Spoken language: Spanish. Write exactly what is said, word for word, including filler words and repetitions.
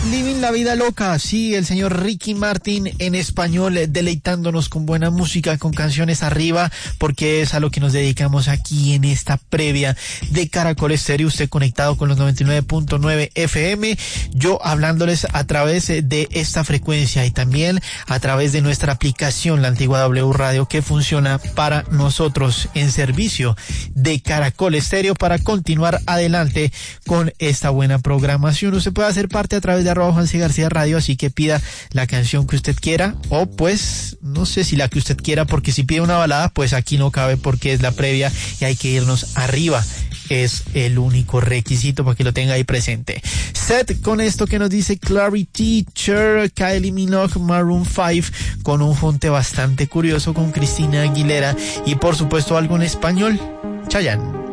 Living la vida loca, sí, el señor Ricky Martin en español, deleitándonos con buena música, con canciones arriba, porque es a lo que nos dedicamos aquí en esta previa de Caracol Estéreo. Usted conectado con los noventa y nueve punto nueve F M, yo hablándoles a través de esta frecuencia y también a través de nuestra aplicación, la antigua W Radio, que funciona para nosotros en servicio de Caracol Estéreo para continuar adelante con esta buena programación. Usted puede hacer parte a través de arroba Juan C. García Radio, así que pida la canción que usted quiera, o pues no sé si la que usted quiera, porque si pide una balada pues aquí no cabe porque es la previa y hay que irnos arriba, es el único requisito para que lo tenga ahí presente. Set con esto que nos dice Clarity, Cher, Kylie Minogue, Maroon cinco, con un junte bastante curioso con Cristina Aguilera y por supuesto algo en español, Chayanne.